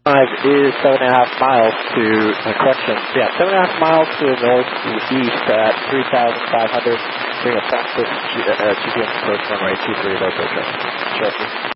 is 7.5 miles to, correction, 7.5 miles to the northeast at 3,500. Bring a fastest GPS approach runway 23 local traffic.